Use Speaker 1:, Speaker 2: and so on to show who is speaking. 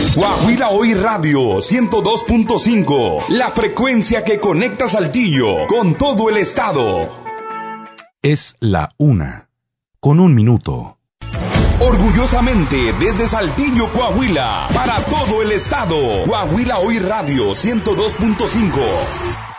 Speaker 1: Coahuila Hoy Radio 102.5, la frecuencia que conecta Saltillo con todo el estado.
Speaker 2: Es la 1:01.
Speaker 1: Orgullosamente desde Saltillo, Coahuila, para todo el estado. Coahuila Hoy Radio 102.5.